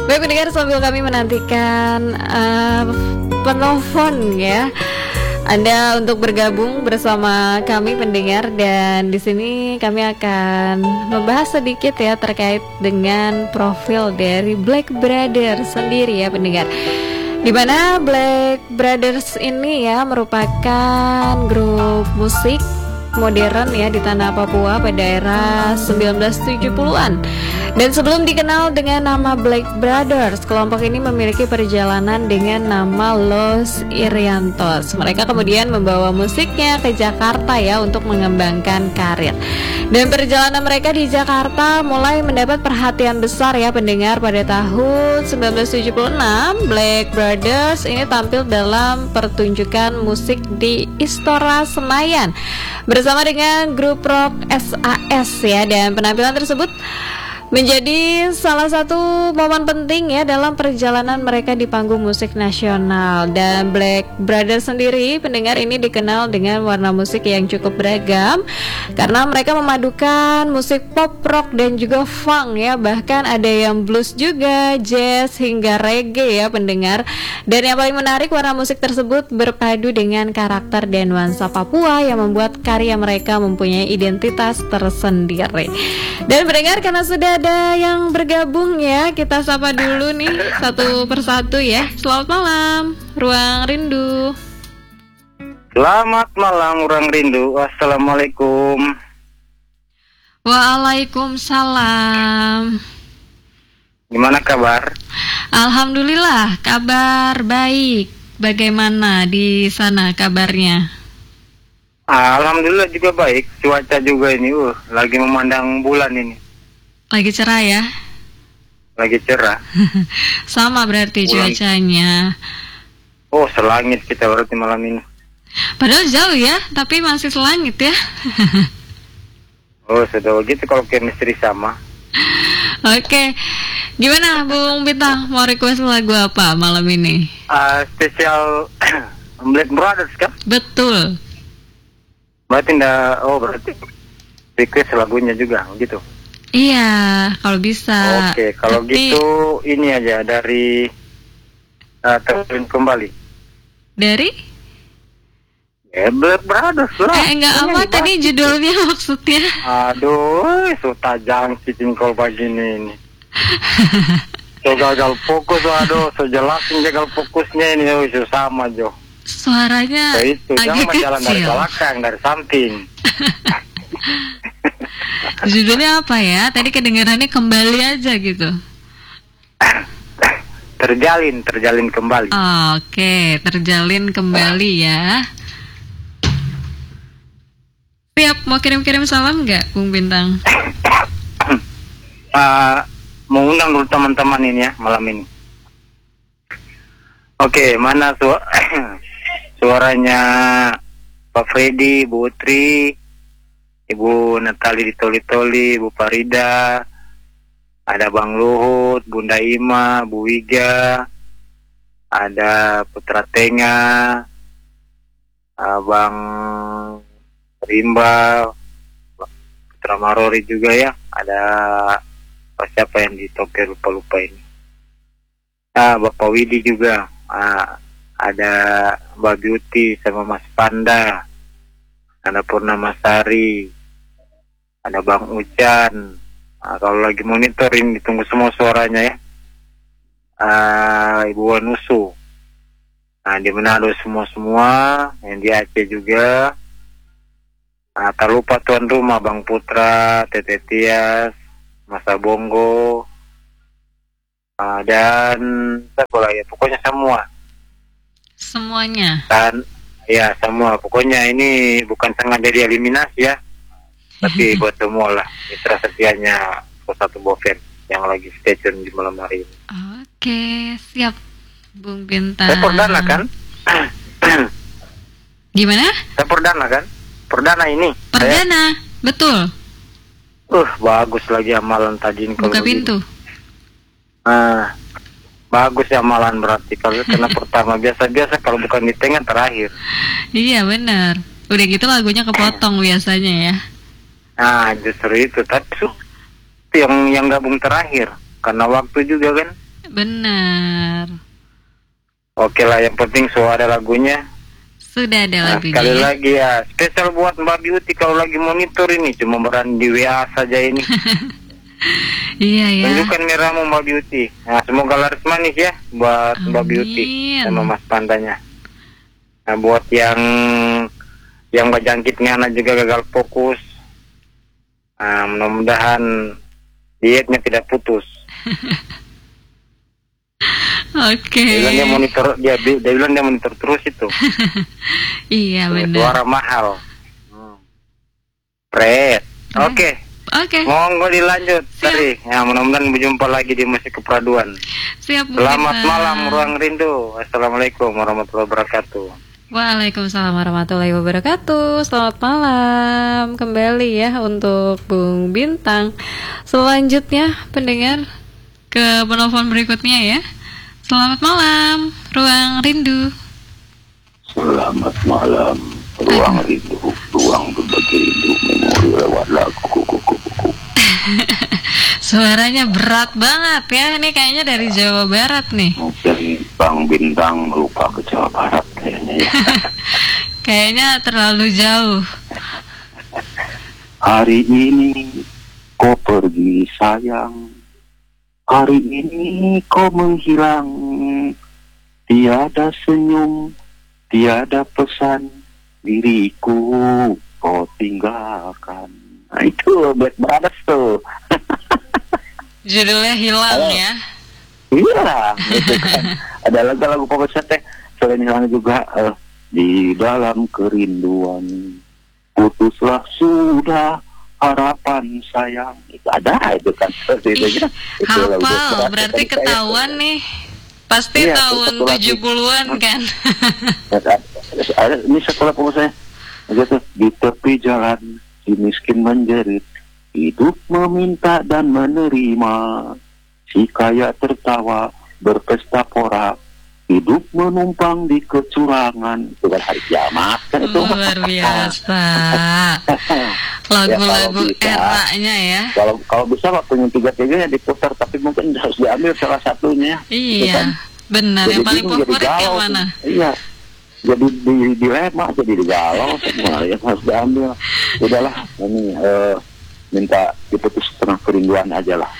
Baik pendengar, sambil kami menantikan penelpon ya, Anda untuk bergabung bersama kami pendengar, dan di sini kami akan membahas sedikit ya terkait dengan profil dari Black Brothers sendiri ya pendengar. Di mana Black Brothers ini ya merupakan grup musik modern ya di tanah Papua pada era 1970-an. Dan sebelum dikenal dengan nama Black Brothers, kelompok ini memiliki perjalanan dengan nama Los Iriantos. Mereka kemudian membawa musiknya ke Jakarta ya untuk mengembangkan karir. Dan perjalanan mereka di Jakarta mulai mendapat perhatian besar ya pendengar. Pada tahun 1976, Black Brothers ini tampil dalam pertunjukan musik di Istora Senayan bersama dengan grup rock SAS ya, dan penampilan tersebut menjadi salah satu momen penting ya dalam perjalanan mereka di panggung musik nasional. Dan Black Brothers sendiri pendengar ini dikenal dengan warna musik yang cukup beragam karena mereka memadukan musik pop, rock dan juga funk ya, bahkan ada yang blues juga, jazz hingga reggae ya pendengar. Dan yang paling menarik, warna musik tersebut berpadu dengan karakter dan nuansa Papua yang membuat karya mereka mempunyai identitas tersendiri. Dan pendengar, karena sudah ada yang bergabung ya, kita sapa dulu nih satu persatu ya. Selamat malam, Ruang Rindu. Selamat malam, Ruang Rindu. Assalamualaikum. Waalaikumsalam. Gimana kabar? Alhamdulillah, kabar baik. Bagaimana di sana kabarnya? Alhamdulillah juga baik. Cuaca juga ini, lagi memandang bulan ini. Lagi cerah ya? Lagi cerah. Sama berarti bulan. Cuacanya. Oh, selangit kita berarti malam ini. Padahal jauh ya, tapi masih selangit ya. Oh, sudah begitu kalau chemistry sama. Oke. Gimana Bung Bintang, mau request lagu apa malam ini? Spesial Black Brothers kan? Betul. Berarti berarti request lagunya juga gitu. Iya, kalau bisa. Oke, kalau gitu ini aja dari Terjun Kembali. Dari? Black Brothers lah. Enggak amat tadi judulnya maksudnya. Aduh, so tajam cicingkol begini ini. So gagal fokus, aduh, so jelasin gagal fokusnya ini, so sama Jo. Suaranya so, itu agak jangan jalan dari kecil. belakang, dari samping. Judulnya apa ya? Tadi kedengarannya kembali aja gitu. Terjalin kembali. Oke, terjalin kembali ya. Siap, mau kirim-kirim salam nggak, Bung Bintang? Mau undang dulu teman-teman ini ya, malam ini. Oke, mana suaranya Pak Freddy, Bu Utri, Ibu Natali di Toli-Toli, Bu Farida, ada Bang Luhut, Bunda Ima, Bu Wiga, ada Putra Tenga, Bang Rimba, Putra Marori juga ya, ada siapa yang di Tokyo lupa ini, Bapak Widi juga, ada Mbak Beauty sama Mas Panda, ada Purnama Sari, ada Bang Ucan. Kalau lagi monitoring ditunggu semua suaranya ya. Ibu Wanusu. Di Manado semua, yang di Aceh juga. Tak lupa tuan rumah Bang Putra, Tete Tias, Mas Abongo, dan sekolah ya, pokoknya semua. Semuanya. Dan ya semua, pokoknya ini bukan sengaja dieliminasi ya, tapi buat semua lah mitra setianya satu Boven yang lagi stay tune di malam hari ini. Oke, siap Bung Bintang. Saya perdana kan? Gimana? Saya perdana kan? Perdana ini. Perdana, betul. Bagus lagi amalan tadi ini. Buka pintu. Bagus ya amalan berarti kalau kena pertama, biasa-biasa kalau bukan di tengah terakhir. Iya benar. Udah gitu lagunya kepotong biasanya ya. Justru itu. Tapi yang gabung terakhir karena waktu juga kan. Benar. Oke lah, yang penting suara lagunya. Sudah ada Nah, lagunya. sekali Ya? lagi ya, spesial buat Mbak Beauty kalau lagi monitor ini, cuma berani di WA saja ini. Iya ya. Tunjukkan merahmu Mbak Beauty. Nah, semoga laris manis ya buat Mbak Beauty sama Mas Pandanya. Nah, buat yang berjangkitnya anak juga gagal fokus. Nah, mudah-mudahan dietnya tidak putus. Oke. Dia bilang dia monitor terus itu. Iya benar. Suara mahal. Fred. Oke. Monggo dilanjut tadi. Ya, mudah-mudahan berjumpa lagi di Musik Kepraduan. Siap. Selamat malam Ruang Rindu. Assalamualaikum warahmatullahi wabarakatuh. Waalaikumsalam warahmatullahi wabarakatuh. Selamat malam kembali ya untuk Bung Bintang. Selanjutnya pendengar ke penelpon berikutnya ya. Selamat malam Ruang Rindu. Selamat malam Ruang Rindu. Ruang berbagi rindu memori lewat lagu. Suaranya berat banget ya. Ini kayaknya dari Jawa Barat nih. Mungkin Bang Bintang lupa ke Jawa Barat kayaknya ya. Kayaknya terlalu jauh. Hari ini kau pergi sayang, hari ini kau menghilang, tiada senyum, tiada pesan, diriku kau tinggalkan. Nah itu Black Brothers tuh. Judulnya Hilang ya. Iya, gitu kan. Ada lagu-lagu pop teh selain hilang juga di dalam kerinduan putuslah sudah harapan sayang. Itu ada itu kan. Itu hafal, berarti ketahuan nih. Pasti iya, tahun 70-an kan. Ini sekolah pengusaha gitu, di tepi jalan si miskin menjerit, hidup meminta dan menerima, si kaya tertawa berpesta pora, hidup menumpang di kecurangan. Itu kan hari kiamat kan itu. Luar biasa. Lagu-lagu ya, eranya ya. Kalau bisa waktunya 3-3 diputar, tapi mungkin harus diambil salah satunya. Iya, kan? Benar. Jadi yang paling favorit yang mana? Iya. Jadi di dilema, jadi digalau semua yang harus diambil. Udahlah, ini minta diputus tengah kerinduan aja lah.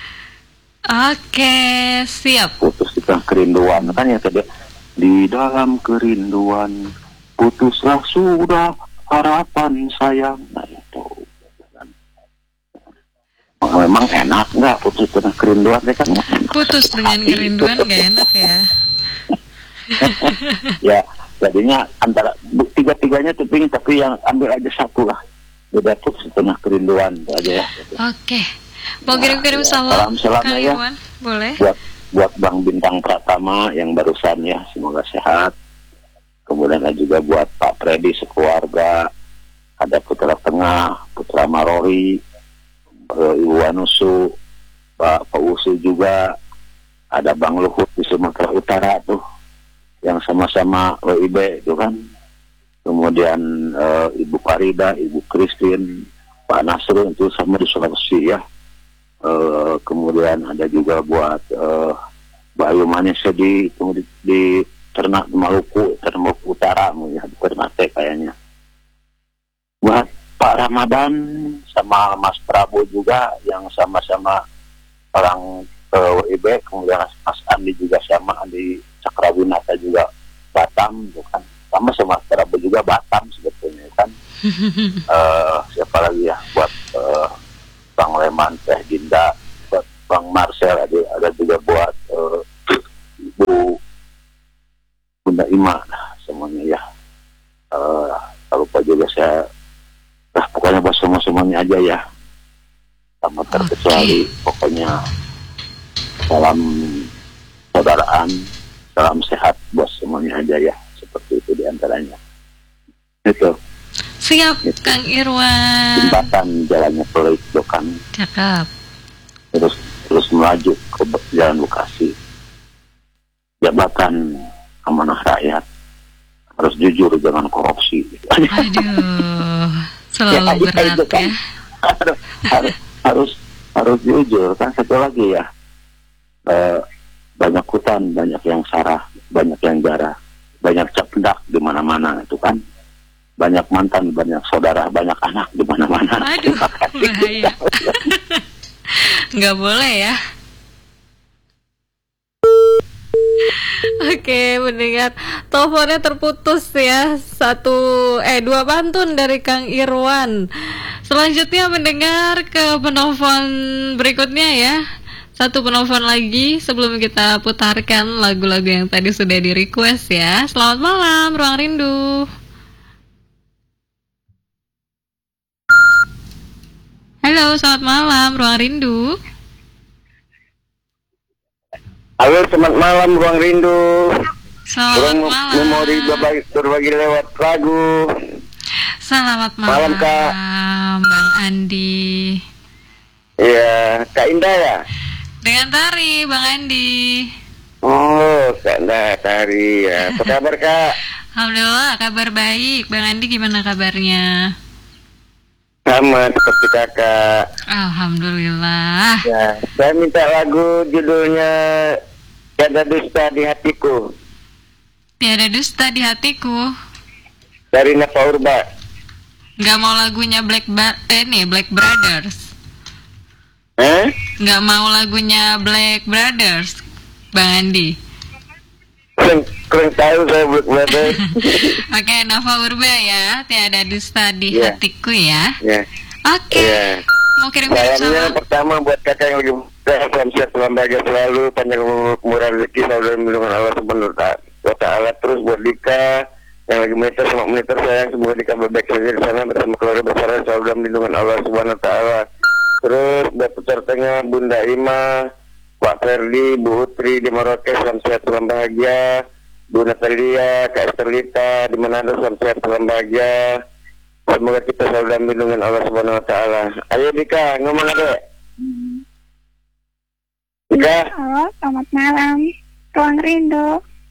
Oke, siap. Putus di tengah kerinduan kan ya tadi, di dalam kerinduan putuslah sudah harapan sayang. Nah itu kan. Memang enak nggak putus tengah kerinduan kan? Putus dengan kerinduan nggak enak ya. Ya jadinya antara tiga-tiganya tapi yang ambil aja satu lah. Beda putus tengah kerinduan aja ya. Oke. Mau kirim-kirim salam ya. Boleh. Buat Bang Bintang Pratama yang barusan ya, semoga sehat. Kemudian juga buat Pak Freddy sekeluarga, ada Putra Tengah, Putra Marori, Ibu Wanusu, Pak Usu juga, ada Bang Luhut di Sumatera Utara tuh, yang sama-sama WIB itu kan. Kemudian Ibu Farida, Ibu Christine, Pak Nasrul itu sama di Sulawesi ya. Kemudian ada juga buat Bayu Manisnya di Ternak Maluku Utara ya, di Ternate kayaknya. Buat Pak Ramadan sama Mas Prabowo juga yang sama-sama orang WIB. Kemudian Mas Andi juga sama, Andi Cakrawinata juga Batam bukan, sama Mas Prabowo juga Batam sebetulnya kan. Siapa lagi ya, buat Bang Leman, Teh Dinda, buat Bang Marcel, ada juga buat Ibu Bunda Ima, semuanya ya. Tak lupa juga saya, pokoknya buat semuanya aja ya, sama terkecuali. Pokoknya salam saudaraan, salam sehat buat semuanya aja ya, seperti itu diantaranya. Itu. Siap, Kang Irwan. Jembatan jalannya pelik kan. Cakep. Terus melaju ke Jalan Bekasi. Jabatan amanah rakyat, harus jujur, jangan korupsi. Aduh, selalu berat kan? Ya. Harus jujur kan. Satu lagi ya, banyak hutan, banyak yang sarah, banyak yang jarah, banyak capendak di mana-mana itu kan. Banyak mantan, banyak saudara, banyak anak di mana-mana. Aduh, bahaya. Nggak boleh ya. Oke, mendengar teleponnya terputus ya. Dua pantun dari Kang Irwan. Selanjutnya mendengar ke penelpon berikutnya ya. Satu penelpon lagi sebelum kita putarkan lagu-lagu yang tadi sudah di request ya. Selamat malam, Ruang Rindu. Halo, selamat malam, Ruang Rindu. Halo, selamat malam Ruang Rindu. Selamat malam. Memori berbagi lewat lagu. Selamat malam, Malam, Kak. Bang Andi. Iya, Kak Indah ya? Dengan Tari, Bang Andi. Oh, Kak Indah, Tari ya. Apa kabar, Kak? Alhamdulillah, kabar baik. Bang Andi gimana kabarnya? Sama seperti kakak. Alhamdulillah. Ya, saya minta lagu judulnya Tiada Dusta di Hatiku Tiada Dusta di Hatiku. dari Nova Urba. Gak mau lagunya Black Brothers. Gak mau lagunya Black Brothers, Bang Andi. Kurang tahu saya Black Brothers. Oke, Nova Urba ya. Tiada Dusta di Yeah. Hatiku ya. Ya. Oke. Ya. Mau kirim Salamnya salam. pertama buat kakak yang lagi muda, salam sehat, salam bahagia selalu, panjang umur, murah rezeki, selalu dalam lindungan Allah Subhanahu wa Ta'ala. Terus buat Dika yang lagi meter sama meter sayang, semoga Dika baik saja di sana bersama keluarga besar, selalu dalam lindungan Allah Subhanahu wa Ta'ala. Terus buat putar tengah Bunda Ima, Pak Ferdi, Bu Utri di Merauke, salam sehat, salam bahagia. Bu Natalia, Kak Esterlita di Manado, salam sehat, salam bahagia. Semoga kita selalu dalam lindungan Allah Subhanahu wa Ta'ala. Ayo Dika, ngomong adek. Dika. Halo, selamat malam. Ruang Rindu.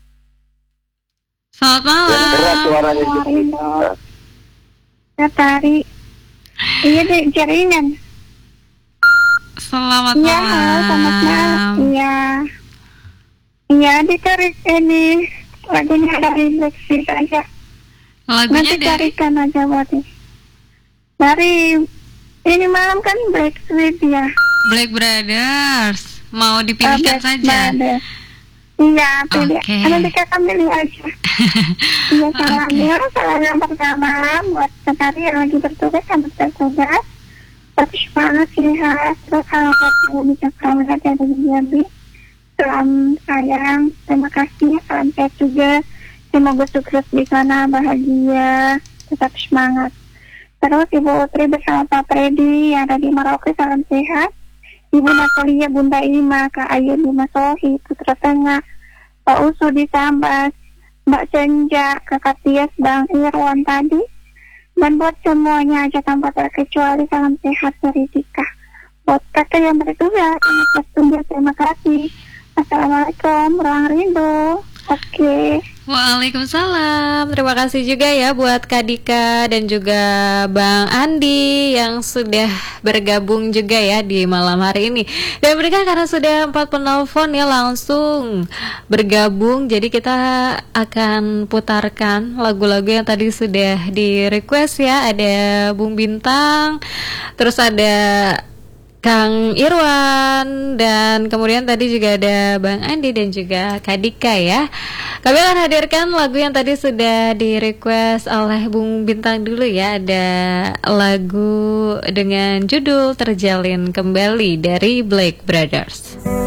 Selamat Yang keras malam. suaranya Ruang gitu. Rindu. Ya, Tari. Iya, di jaringan. Selamat Iya, halo, selamat malam. malam. Iya. Iya, dicari ini lagunya dari Black Sheep aja. Lagunya Nanti dari carikan aja buat ini. Dari ini malam kan Black Sheep ya. Black Brothers. Mau dipilihkan Black saja. Brothers. Iya, pilih. Oke. Nanti kakak pilih aja. Iya, salamnya. Salam yang pertama buat Tari yang lagi bertugas sama bertugas. Tapi semangat sehat. Terus harapan yang bisa kamu lihat ada di Jambi. Salam sayang. Terima kasih. Salam sehat juga. Semoga sukses di sana, bahagia, tetap semangat. Terus Ibu Utri bersama Pak Freddy yang ada di Merauke, salam sehat. Ibu Natalia, Bunda Ima, Kak Ayu di Masohi, Putra Tengah, Pak Usu di Sambas, Mbak Senja, Kakak Tias, Bang Irwan tadi. Dan buat semuanya aja tanpa terkecuali, salam sehat dari Dika. Buat kakak yang bertugas, terima kasih. Assalamualaikum, Ruang Rindu. Oke. Waalaikumsalam. Terima kasih juga ya buat Kak Dika dan juga Bang Andi yang sudah bergabung juga ya di malam hari ini. Dan mereka karena sudah 4 penelpon ya langsung bergabung. Jadi kita akan putarkan lagu-lagu yang tadi sudah di request ya. Ada Bung Bintang, terus ada Kang Irwan, dan kemudian tadi juga ada Bang Andi dan juga Kak Dika ya. Kami akan hadirkan lagu yang tadi sudah di request oleh Bung Bintang dulu ya. Ada lagu dengan judul Terjalin Kembali dari Black Brothers.